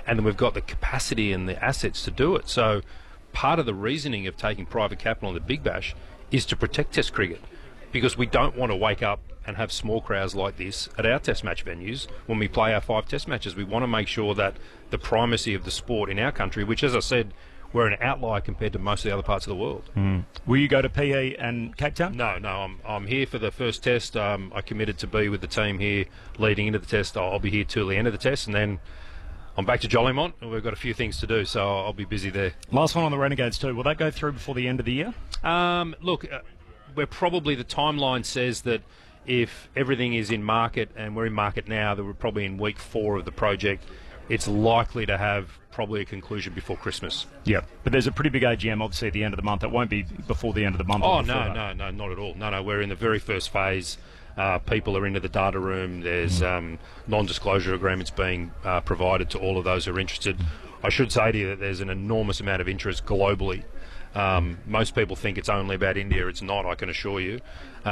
and then we've got the capacity and the assets to do it. So part of the reasoning of taking private capital on the Big Bash is to protect Test cricket, because we don't want to wake up and have small crowds like this at our Test match venues when we play our 5 Test matches. We want to make sure that the primacy of the sport in our country, which, as I said, we're an outlier compared to most of the other parts of the world. Will you go to PE and Cape Town? No, I'm here for the first Test. I committed to be with the team here leading into the Test. I'll be here till the end of the Test, and then I'm back to Jolimont, and we've got a few things to do, so I'll be busy there. Last one on the Renegades too. Will that go through before the end of the year? Look, we're probably, the timeline says that if everything is in market, and we're in market now, that we're probably in week 4 of the project, it's likely to have probably a conclusion before Christmas. Yeah, but there's a pretty big AGM obviously at the end of the month. It won't be before the end of the month. Oh, no, not at all. No, we're in the very first phase. People are into the data room. There's non-disclosure agreements being provided to all of those who are interested. I should say to you that there's an enormous amount of interest globally. Most people think it's only about India. It's not, I can assure you.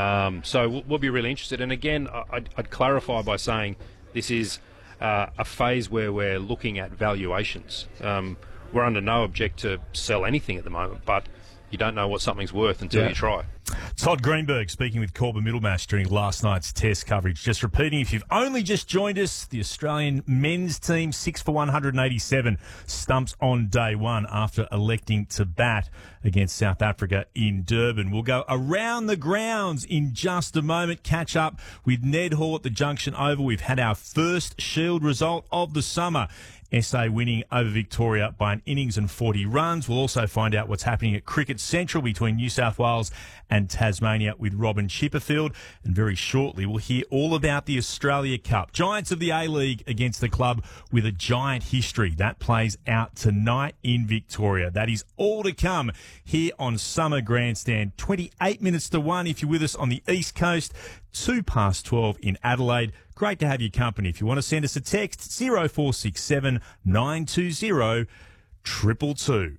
So we'll be really interested. And again, I'd clarify by saying this is a phase where we're looking at valuations. We're under no object to sell anything at the moment, but you don't know what something's worth until you try. Todd Greenberg speaking with Corbin Middlemash during last night's Test coverage. Just repeating, if you've only just joined us, the Australian men's team 6 for 187 stumps on day 1 after electing to bat against South Africa in Durban. We'll go around the grounds in just a moment. Catch up with Ned Hall at the Junction Oval. We've had our first Shield result of the summer. SA winning over Victoria by an innings and 40 runs. We'll also find out what's happening at Cricket Central between New South Wales and Tasmania with Robin Chipperfield. And very shortly, we'll hear all about the Australia Cup. Giants of the A-League against the club with a giant history. That plays out tonight in Victoria. That is all to come here on Summer Grandstand. 28 minutes to 1 if you're with us on the East Coast. 2 past 12 in Adelaide. Great to have your company. If you want to send us a text, 0467 920 222.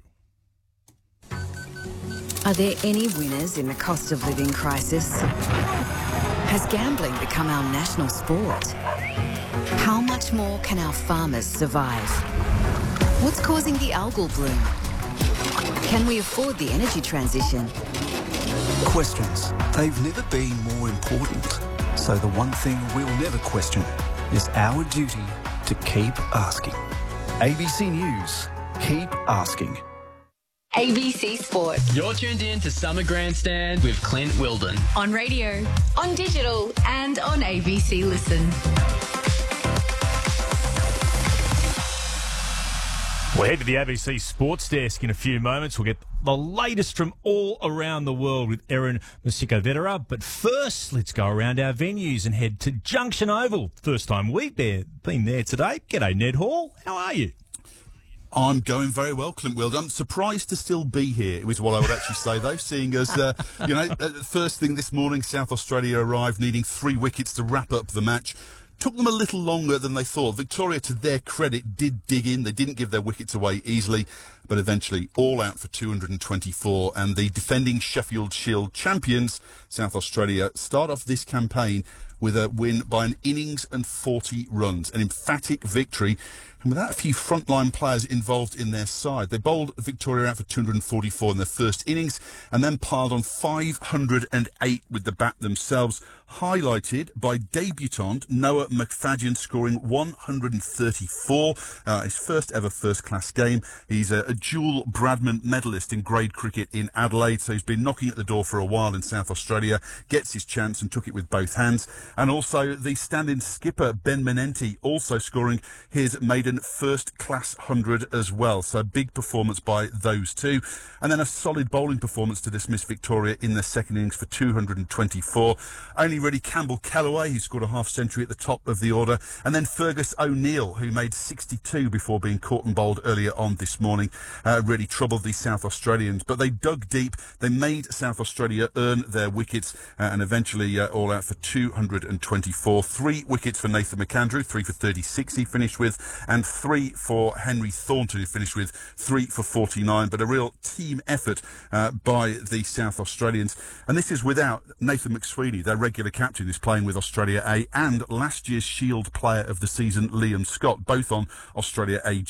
Are there any winners in the cost of living crisis? Has gambling become our national sport? How much more can our farmers survive? What's causing the algal bloom? Can we afford the energy transition? Questions. They've never been more important. So the one thing we'll never question is our duty to keep asking. ABC News. Keep asking. ABC Sport. You're tuned in to Summer Grandstand with Clint Wilden. On radio, on digital, and on ABC Listen. We'll head to the ABC Sports Desk in a few moments. We'll get the latest from all around the world with Erin Musikovetera. But first, let's go around our venues and head to Junction Oval. First time we've been there today. G'day, Ned Hall. How are you? I'm going very well, Clint Wilde. I'm surprised to still be here, is what I would actually say, though, seeing as, first thing this morning, South Australia arrived needing 3 wickets to wrap up the match. Took them a little longer than they thought. Victoria, to their credit, did dig in. They didn't give their wickets away easily, but eventually all out for 224. And the defending Sheffield Shield champions, South Australia, start off this campaign with a win by an innings and 40 runs. An emphatic victory, and without a few frontline players involved in their side. They bowled Victoria out for 244 in their first innings and then piled on 508 with the bat themselves, highlighted by debutant Noah McFadden scoring 134, his first ever first-class game. He's a dual Bradman medalist in grade cricket in Adelaide, so he's been knocking at the door for a while in South Australia, gets his chance and took it with both hands. And also the stand-in skipper, Ben Menenti, also scoring his maiden first-class 100 as well. So a big performance by those two. And then a solid bowling performance to dismiss Victoria in the second innings for 224. Only really Campbell Kellaway, who scored a half-century at the top of the order. And then Fergus O'Neill, who made 62 before being caught and bowled earlier on this morning. Really troubled the South Australians. But they dug deep. They made South Australia earn their wickets and eventually all out for 224. 3 wickets for Nathan McAndrew, 3 for 36 he finished with, and 3 for Henry Thornton, who finished with 3 for 49. But a real team effort by the South Australians. And this is without Nathan McSweeney, their regular captain, who's playing with Australia A, and last year's Shield Player of the Season, Liam Scott, both on Australia A